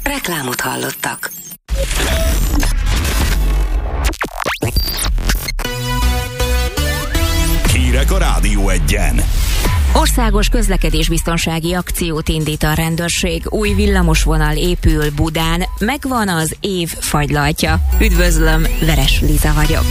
Reklámot hallottak. Hírek a Rádió Egyen. Országos közlekedésbiztonsági akciót indít a rendőrség. Új villamosvonal épül Budán. Megvan az év fagylaltja. Üdvözlöm, Veres Liza vagyok.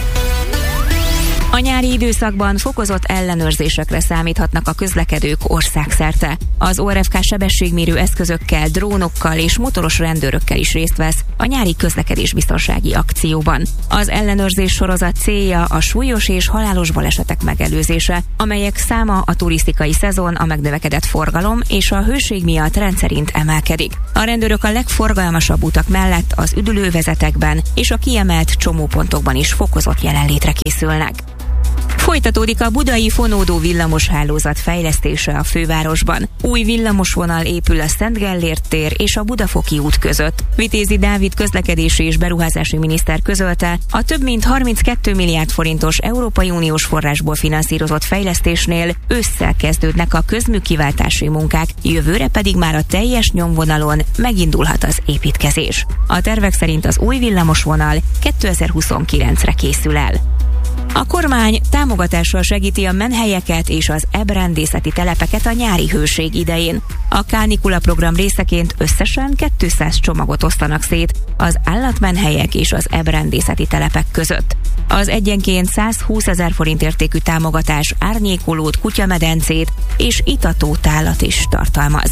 A nyári időszakban fokozott ellenőrzésekre számíthatnak a közlekedők országszerte. Az ORFK sebességmérő eszközökkel, drónokkal és motoros rendőrökkel is részt vesz a nyári közlekedésbiztonsági akcióban. Az ellenőrzés sorozat célja a súlyos és halálos balesetek megelőzése, amelyek száma a turisztikai szezon, a megnövekedett forgalom és a hőség miatt rendszerint emelkedik. A rendőrök a legforgalmasabb utak mellett az üdülővezetekben és a kiemelt csomópontokban is fokozott jelenlétre készülnek. Folytatódik a budai fonódó villamoshálózat fejlesztése a fővárosban. Új villamosvonal épül a Szent Gellért tér és a Budafoki út között. Vitézi Dávid közlekedési és beruházási miniszter közölte, a több mint 32 milliárd forintos Európai Uniós forrásból finanszírozott fejlesztésnél ősszel kezdődnek a közműkiváltási munkák, jövőre pedig már a teljes nyomvonalon megindulhat az építkezés. A tervek szerint az új villamosvonal 2029-re készül el. A kormány támogatással segíti a menhelyeket és az ebrendészeti telepeket a nyári hőség idején. A kánikula program részeként összesen 200 csomagot osztanak szét az állatmenhelyek és az ebrendészeti telepek között. Az egyenként 120 000 forint értékű támogatás árnyékolót, kutyamedencét és itatótálat is tartalmaz.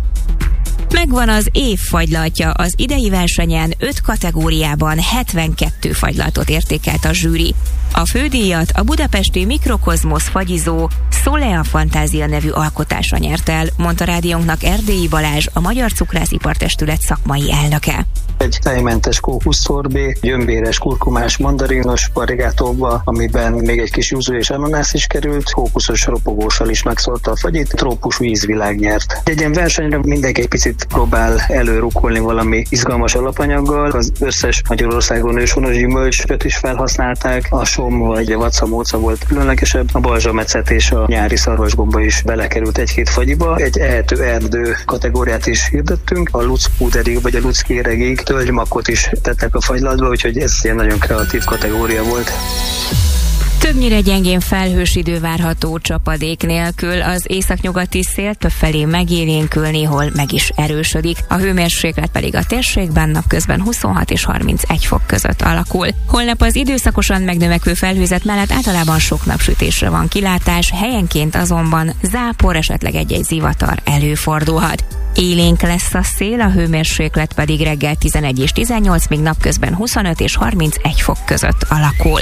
Megvan az év fagylaltja. Az idei versenyen 5 kategóriában 72 fagylaltot értékelt a zsűri. A fődíjat a budapesti Mikrokozmosz fagyizó Szolea Fantázia nevű alkotása nyert el, mondta rádiónknak Erdélyi Balázs, a Magyar Cukrászipartestület szakmai elnöke. Egy tejmentes kókuszszorbé, gyömbéres, kurkumás, mandarinos varigátóba, amiben még egy kis yuzu és ananász is került, kókuszos ropogóssal is megszórta a fagyit, trópus vízvilág nyert. Egy ilyen versenyre mindenki egy picit próbál előrukkolni valami izgalmas alapanyaggal. Az összes Magyarországon őshonos gyümölcsöt is felhasználták, a som vagy a vacamóca volt különlegesebb, a balzsamecet és a nyári szarvasgomba is belekerült egy-két fagyiba. Egy ehető erdő kategóriát is hirdettünk, a luckpúderig vagy a luckkéregig tölgymakot is tettek a fagylaltba, úgyhogy ez egy nagyon kreatív kategória volt. Többnyire gyengén felhős idő várható, csapadék nélkül. Az északnyugati szél többfelé megélénkül, néhol meg is erősödik. A hőmérséklet pedig a térségben napközben 26 és 31 fok között alakul. Holnap az időszakosan megnövekvő felhőzet mellett általában sok napsütésre van kilátás, helyenként azonban zápor, esetleg egy-egy zivatar előfordulhat. Élénk lesz a szél, a hőmérséklet pedig reggel 11 és 18, míg napközben 25 és 31 fok között alakul.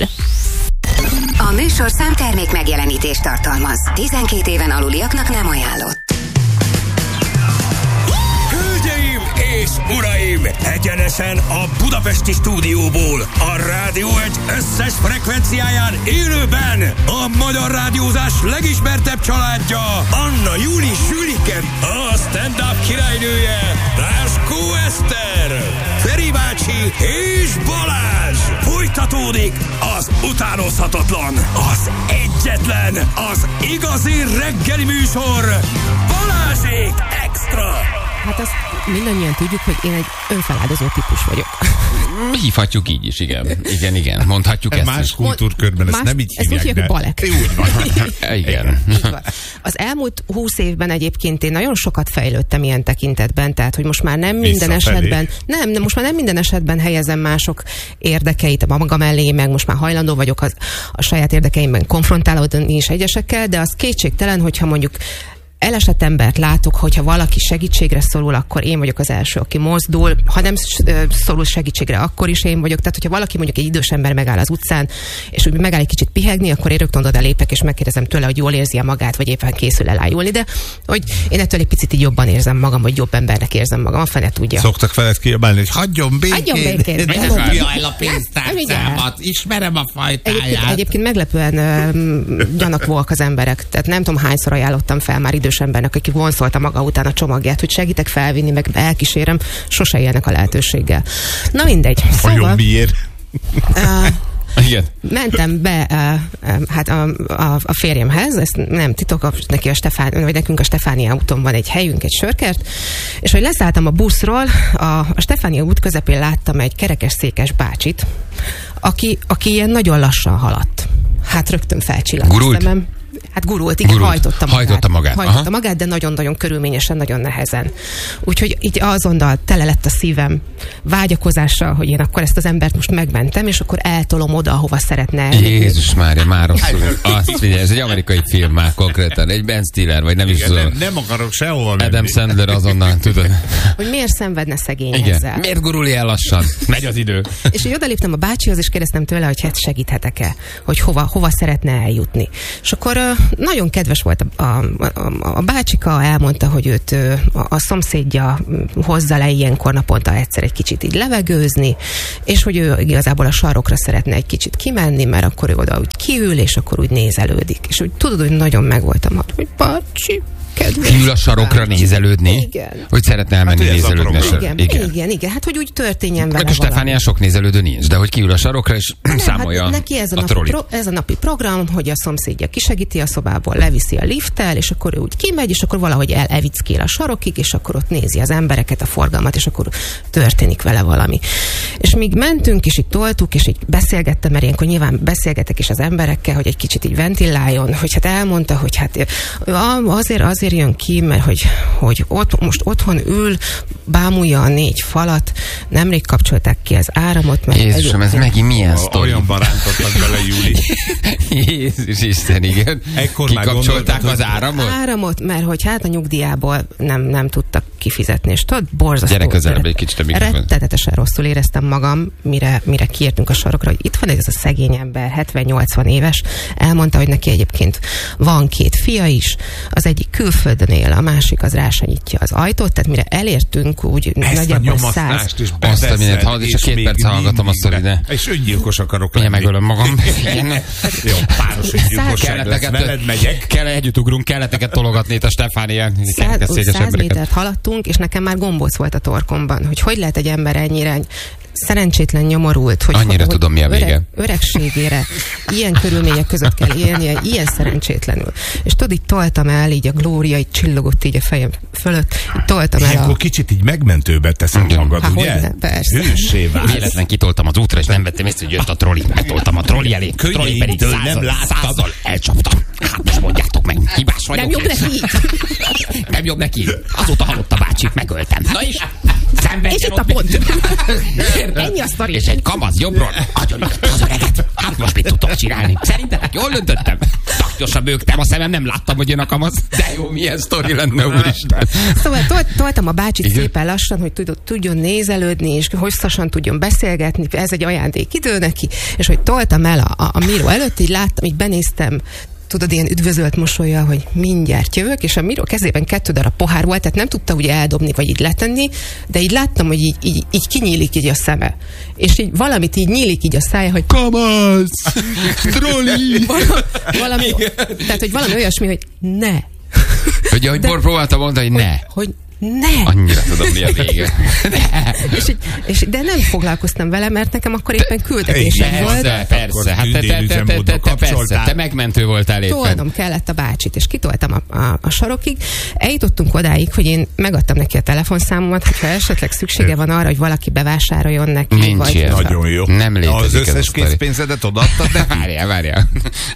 A műsor számtermék megjelenítést tartalmaz. 12 éven aluliaknak nem ajánlott. Hölgyeim és uraim, egyenesen a budapesti stúdióból, a Rádió Egy összes frekvenciáján élőben a magyar rádiózás legismertebb családja, Anna Júli Sülike, a stand-up királynője, Ráskó Eszter, Feri bácsi és Balázs. Folytatódik az utánozhatatlan, az egyetlen, az igazi reggeli műsor, Balázsék Extra. Hát azt mindannyian tudjuk, hogy én egy önfeláldozó típus vagyok. Hívhatjuk így is, igen. Mondhatjuk ezt más kultúrkörben ezt nem így hívják. Ezt úgy hívják, hogy balek. Úgy van. Igen. Az elmúlt 20 évben egyébként én nagyon sokat fejlődtem ilyen tekintetben, tehát hogy most már nem minden esetben, most már nem minden esetben helyezem mások érdekeit a magam mellé, meg most már hajlandó vagyok a saját érdekeimben konfrontálódni is egyesekkel, de az kétségtelen, hogyha mondjuk elesett embert látok, hogyha valaki segítségre szorul, akkor én vagyok az első, aki mozdul. Ha nem szorul segítségre, akkor is én vagyok. Tehát, hogyha valaki mondjuk egy idős ember megáll az utcán, és úgy megáll egy kicsit pihegni, akkor én rögtön oda lépek, és megkérdezem tőle, hogy jól érzi magát, vagy éppen készül elájulni. De hogy én ettől egy picit így jobban érzem magam, vagy jobb embernek érzem magam, a fene tudja. Szoktak veled kiabálni, hogy hagyjon békén. Ne dobja el a pénztárcámat, ismerem a fajtáját. Egyébként meglepően gyanakvóak az emberek. Tehát nem tudom, hányszor ajánlottam fel már idős embernek, aki vonszolta maga után a csomagját, hogy segítek felvinni, meg elkísérem, sose élnek a lehetőséggel. Na mindegy. Szóval, miért? Igen. Mentem be hát a férjemhez, ez nem titok, neki vagy nekünk a Stefánia úton van egy helyünk, egy sörkert, és hogy leszálltam a buszról, a Stefánia út közepén láttam egy kerekesszékes bácsit, aki ilyen nagyon lassan haladt. Hát rögtön felcsillant a szemem. Hát gurult, igen, hajtotta magát, de nagyon-nagyon körülményesen, nagyon nehezen. Úgyhogy így azonnal tele lett a szívem vágyakozással, hogy én akkor ezt az embert most megmentem, és akkor eltolom oda, ahova szeretne elmenni. Jézus Mária, már rosszul. Azt figyelj, ez egy amerikai film már konkrétan, egy Ben Stiller, vagy nem is tudom. Nem akarok sehova menni. Adam Sandler azonnal, tudod. Hogy miért szenvedne szegény igen. ezzel? Miért gurul ilyen lassan? Megy az idő. És így odaléptem a bácsihoz, és kérdeztem tőle, hogy hát segíthetek-e, hogy hova szeretne eljutni. És akkor nagyon kedves volt a bácsika, elmondta, hogy őt a szomszédja hozza le ilyenkor naponta egyszer egy kicsit így levegőzni, és hogy ő igazából a sarokra szeretne egy kicsit kimenni, mert akkor ő oda úgy kiül, és akkor úgy nézelődik. És úgy tudod, hogy nagyon megvoltam, hogy bácsi, kedves. Kiül a sarokra nézelődni? Igen. Hogy szeretne elmenni nézelődni. Igen. Hát, hogy úgy történjen vele a Stefánián sok nézelődő nincs, de hogy kiül a sarokra, és számolja hát neki ez a napi program, hogy a szomszédja kisegíti a szobából, leviszi a lifttel, és akkor ő úgy kimegy, és akkor valahogy elevickél a sarokig, és akkor ott nézi az embereket, a forgalmat, és akkor történik vele valami. És míg mentünk, és így toltuk, és így beszélgettem, mert ilyenkor nyilván beszélgetek is az emberekkel, hogy egy kicsit így ventiláljon, hogy hát elmondta, hogy hát azért jön ki, mert hogy most otthon ül, bámulja a 4 falat, nemrég kapcsolták ki az áramot. Mert Jézusom, ez megint milyen sztori? Olyanban rántottak bele, Júli. Jézus Isten, igen. Kikapcsolták az áramot? Áramot, mert hogy hát a nyugdíjából nem tudtak kifizetni, és tudod, borzasztó. Gyere közelebb egy kicsit a mikrofon. Rettenetesen rosszul éreztem magam, mire kiértünk a sarokra, hogy itt van ez a szegény ember, 70-80 éves, elmondta, hogy neki egyébként van 2 fia is, az egyik külföldön él, a másik az rá se nyitja az ajtót, tehát mire elértünk, úgy nagyjából 100. Azt a mindent hallod, és a 2 perc hallgatom a sztori, de... És öngyilkos akarok lenni. Megölöm magam. Jó, páros öngyilkosság lesz, veled megyek. Együtt ugrunk, kelleteket tologatni itt a Stefánián. 100 métert haladtunk, és nekem már gombóc volt a torkomban, hogy lehet egy ember ennyire szerencsétlen nyomorult, hogy annyira tudom, mi a vége. Öregségére ilyen körülmények között kell élnie, ilyen szerencsétlenül. És tudod, így toltam el, így a glória így csillogott így a fejem fölött, így toltam el akkor kicsit így megmentőbe teszed magad, ugye? Persze. Hőssé válsz. Véletlen kitoltam az útra, és nem vettem észre, hogy jött a troli. Megtoltam a troli elé. Troli pedig nem láttad. Elcsaptam. Hát most mondjátok meg, hibás vagyok. Nem jobb neki. Nem jobb neki. Azóta halott a bácsi, megöltem. Na és és itt a pont. Ennyi a sztori. És egy kamasz jobbról agyonütötte az öreget. Hát most mit tudtok csinálni? Szerintetek jól döntöttem? Taknyosan bőgtem a szemem, nem láttam, hogy jön a kamasz. De jó, milyen sztori lenne, úristen. Szóval toltam a bácsit szépen lassan, hogy tudjon nézelődni, és hosszasan tudjon beszélgetni. Ez egy ajándékidő neki. És hogy toltam el a Miro előtt, így láttam, így benéztem, tudod, ilyen üdvözölt mosolya, hogy mindjárt jövök, és a Miro kezében 2 darab pohár volt, tehát nem tudta ugye eldobni, vagy így letenni, de így láttam, hogy így kinyílik így a szeme. És így valamit így nyílik így a szája, hogy kamasz! Troli! Tehát, hogy valami olyasmi, hogy ne! Ugye, hogy próbáltam mondani, hogy ne! Hogy ne! Annyira tudom, mi a vége. De nem foglalkoztam vele, mert nekem akkor éppen küldetésem volt. Persze, hát te megmentő voltál éppen. Tolnom kellett a bácsit, és kitoltam a sarokig. Eljutottunk odáig, hogy én megadtam neki a telefonszámomat, hogyha esetleg szüksége van arra, hogy valaki bevásároljon neki. Nincs ilyen. Nagyon jó. Nem létezik. Az összes készpénzedet odaadtad, de várjál.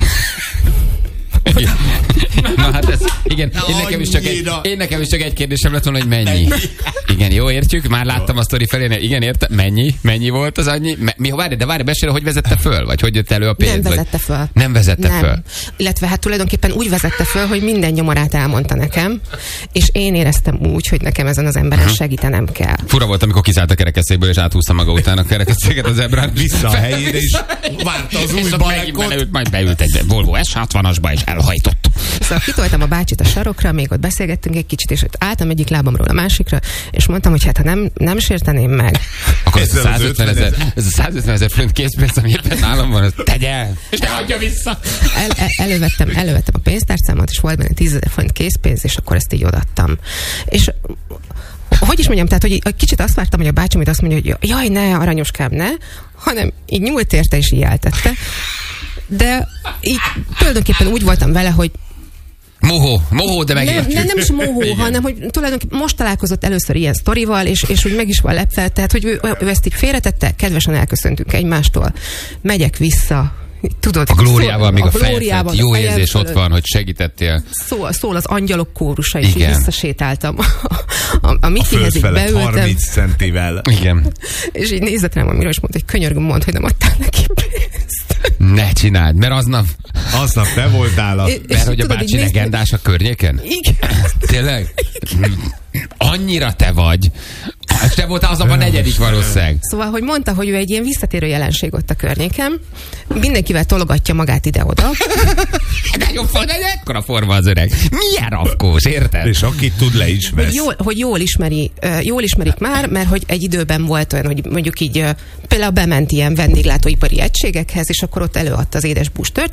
Na hát ez, igen, én nekem is csak egy kérdésem lett volna, hogy mennyi. Igen, jó, értjük, már láttam a sztori felé, igen, értem, mennyi volt az annyi? Várj, besélj, hogy vezette föl, vagy hogy jött elő a pénz? Nem vezette föl. Illetve hát tulajdonképpen úgy vezette föl, hogy minden nyomorát elmondta nekem, és én éreztem úgy, hogy nekem ezen az emberen segítenem kell. Fura volt, amikor kiszállt a kerekesszékből, és áthúzta maga után a kerekesszéket az ebrán. Vissza a helyére, és várta az új balekot. Majd beült egy Volvo S60-asba, és elhajtott. Szóval kitoltam a bácsit a sarokra, még ott beszélgettünk egy kicsit, és ott álltam egyik lábamról a másikra, és mondtam, hogy hát ha nem sérteném meg. Akkor ez a 150 000 forint készpénz, ami éppen nálam van, tegye el, és ne hagyja vissza. Elővettem a pénztárcámat, és volt benne 10 000 forint készpénz, és akkor ezt így odaadtam. És hogy is mondjam, tehát, hogy kicsit azt vártam, hogy a bácsim azt mondja, hogy jaj, ne, aranyoskám, ne, hanem így nyúlt érte és így eltette. De így tulajdonképpen úgy voltam vele, hogy Mohó, de megértjük. Nem is mohó, hanem hogy tulajdonképpen most találkozott először ilyen sztorival, és úgy meg is van lepve, tehát hogy ő ezt így félretette, kedvesen elköszöntünk egymástól, megyek vissza, tudod, a glóriával, még a fejedben, jó érzés ott van, hogy segítettél. Szól az angyalok kórusa, és így visszasétáltam. A Mikihez így beültem. 30 centivel. Igen. És így nézett rám, amire is mondta, hogy könyörgöm, mondd, hogy nem adtál neki pénzt. Ne csináld, mert aznap te voltál mert hogy a bácsi legendás a környéken? Igen. Tényleg? Annyira te vagy. Te voltál azonban a negyedik valószínűleg. Szóval, hogy mondta, hogy ő egy ilyen visszatérő jelenség ott a környéken. Mindenkivel tologatja magát ide-oda. De ekkora forma az öreg. Milyen rafkós, érted? És akit tud, le is vesz. Hogy jól ismerik már, mert hogy egy időben volt olyan, hogy mondjuk így például bement ilyen vendéglátóipari egységekhez, és akkor ott előadta az édes bús történet.